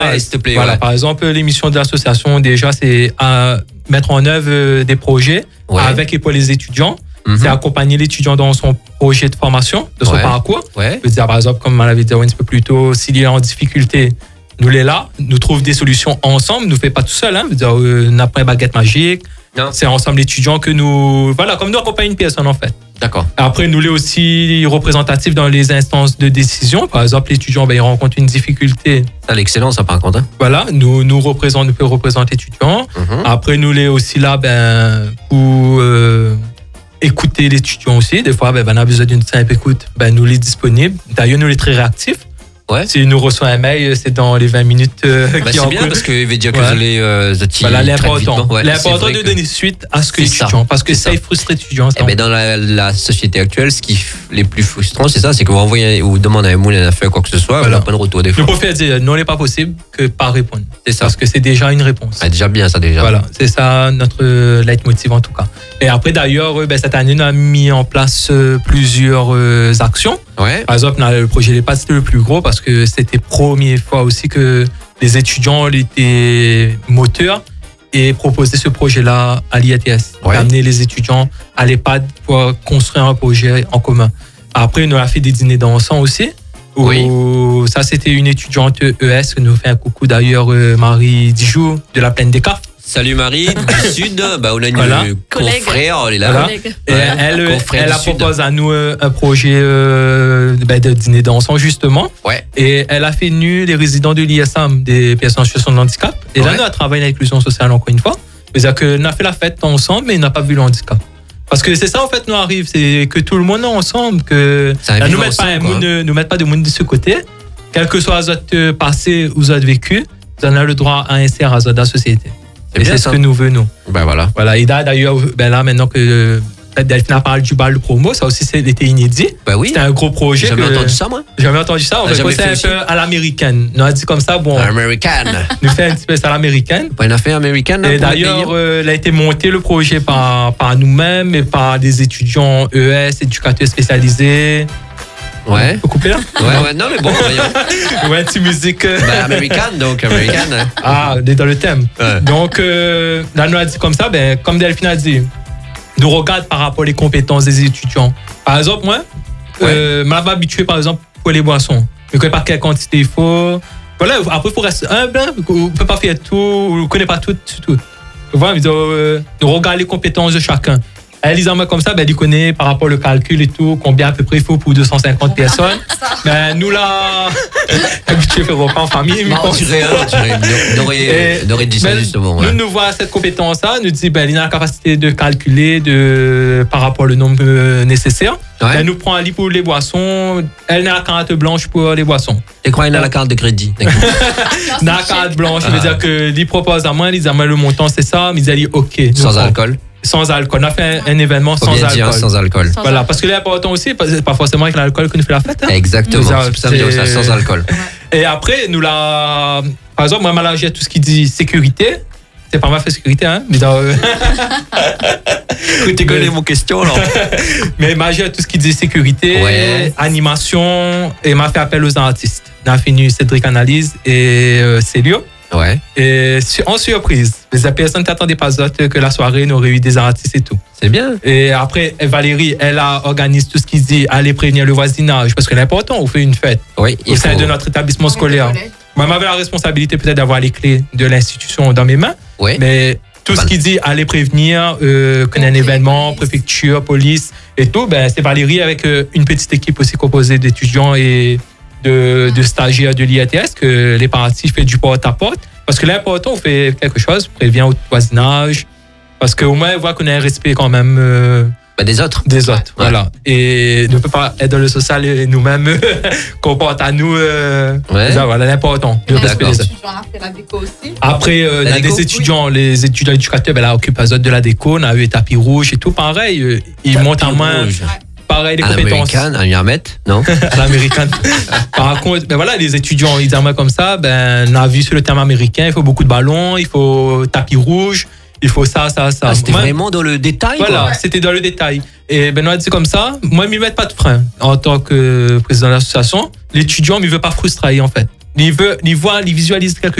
s'il te plaît. Voilà, par exemple, l'émission de l'association, déjà, c'est à mettre en œuvre des projets avec et pour les étudiants. C'est accompagner l'étudiant dans son projet de formation, de son parcours. Je veux dire, par exemple, comme on l'avait dit un petit peu plus tôt, s'il est en difficulté, nous les là, nous trouve des solutions ensemble, nous ne fait pas tout seul. Je veux dire, n'a pas une baguette magique. Non. C'est ensemble l'étudiant que nous, voilà, comme nous accompagnons une personne en fait. D'accord. Après, nous les aussi représentatifs dans les instances de décision. Par exemple, l'étudiant, il rencontre une difficulté. C'est l'excellence, ça par contre. Hein. Voilà, nous pouvons représenter l'étudiant. Après, nous les aussi là, pour écouter l'étudiant aussi. Des fois, on a besoin d'une simple écoute. Nous les disponibles. D'ailleurs, nous les très réactifs. Si nous reçoit un mail, c'est dans les 20 minutes c'est bien parce qu'il veut dire que vous allez l'important de donner suite à ce que l'étudiant, parce que ça frustre l'étudiant. Dans la société actuelle, ce qui les plus frustrant, c'est ça, c'est que vous envoyez ou demandez à un moulin à faire quoi que ce soit, on n'a pas de retour des fois. Nous pouvons dire non, il n'est pas possible que pas répondre. C'est ça. Parce que c'est déjà une réponse. Déjà bien ça déjà. Voilà, c'est ça notre leitmotiv en tout cas. Et après d'ailleurs, cette année, on a mis en place plusieurs actions. Par exemple, le projet Les Pattes, c'était le plus gros parce que c'était la première fois aussi que les étudiants étaient moteurs et proposaient ce projet-là à l'IATS. Amener les étudiants à l'EHPAD pour construire un projet en commun. Après, on a fait des dîners dansants aussi. Ça, c'était une étudiante ES que nous fait un coucou d'ailleurs, Marie Dijoux de la Plaine des Cartes. Salut Marie, du Sud, on a une confrère, elle est là. Et elle a proposé à nous un projet de dîner dansant justement. Et elle a fait venir les résidents de l'ISAM, des personnes en situation de handicap. Et là, nous avons travaillé l'inclusion sociale encore une fois. C'est-à-dire qu'on a fait la fête ensemble, mais on n'a pas vu le handicap. Parce que c'est ça en fait nous arrive, c'est que tout le monde est ensemble, que là, nous ne mettons pas de monde de ce côté. Quel que soit votre passé ou votre vécu, vous en avez le droit à insérer à la société. Et c'est ce que nous venons. Voilà. Et d'ailleurs, là, maintenant que Delphine a parlé du bal de promo, ça aussi, c'était inédit. C'était un gros projet. J'ai jamais entendu ça, moi. Jamais entendu ça. On fait un peu à l'américaine. On a dit comme ça, Américaine. Nous fait un petit peu à l'américaine. On a fait américaine. Et d'ailleurs, il a été monté le projet par nous-mêmes et par des étudiants ES, éducateurs spécialisés. Ouais. Faut couper là? Non mais bon, voyons. Ouais, petite musique. Américaine, donc américaine. Ah, on est dans le thème. Donc, là, nous a dit comme ça, comme Delphine a dit, nous regarde par rapport aux compétences des étudiants. Par exemple, moi, je m'avais habitué, par exemple, pour les boissons. Je ne connais pas quelle quantité il faut. Voilà, après, il faut rester humble. On ne peut pas faire tout, on ne connaît pas tout. Voilà, de regarder les compétences de chacun. Elisama comme ça, il connaît par rapport au calcul et tout, combien à peu près il faut pour 250 personnes. Nous là, habitués à faire repas en famille. On aurait dit ça justement. Nous voyons cette compétence-là, nous dit il a la capacité de calculer par rapport au nombre nécessaire. Elle nous prend un lit pour les boissons, elle a la carte blanche pour les boissons. Et quoi, elle a la carte de crédit? La carte blanche, ça veut dire que il propose à moi, il dit le montant c'est ça, mais il dit ok. Sans alcool? Sans alcool. On a fait un événement sans alcool. Sans alcool. Voilà, parce que l'important aussi, c'est pas forcément avec l'alcool que nous fait la fête. Hein. Exactement. Ça veut dire ça, sans alcool. Et après, par exemple, moi, j'ai tout ce qui dit sécurité. C'est pas mal fait sécurité, hein. Mais écoutez, connais mon question, là. Mais j'ai tout ce qui dit sécurité, animation, et m'a fait appel aux artistes. On a fini Cédric Analyse et Célio. Et en surprise, les personnes n'attendaient pas que la soirée nous réunit des artistes et tout. C'est bien. Et après, Valérie, elle organise tout ce qui se dit aller prévenir le voisinage, parce que l'important, on fait une fête au sein de notre établissement scolaire. Moi, j'avais la responsabilité peut-être d'avoir les clés de l'institution dans mes mains, mais tout ce qui dit aller prévenir, qu'on a un événement, préfecture, police et tout, c'est Valérie avec une petite équipe aussi composée d'étudiants et de stagiaires de l'IATS, que les parties fait du porte-à-porte. Parce que l'important, on fait quelque chose, prévient au voisinage. Parce qu'au moins, on voit qu'on a un respect quand même. Des autres. Voilà. Et on ne peut pas être dans le social et nous-mêmes qu'on porte à nous. Voilà, l'important. Le respect des autres. On a fait la déco aussi. Après, on a des étudiants, les étudiants éducateurs, là, occupent la zone de la déco. On a eu les tapis rouges et tout. Pareil, ils montent en main. Pareil, les compétences. À l'américaine, non? À l'américaine. Par contre, les étudiants, ils disent comme ça, on a vu sur le terme américain, il faut beaucoup de ballons, il faut tapis rouge, il faut ça. C'était vraiment dans le détail. Voilà, c'était dans le détail. Et on a dit comme ça, moi, je ne mets pas de frein en tant que président de l'association. L'étudiant, il ne veut pas frustrer en fait. il visualise quelque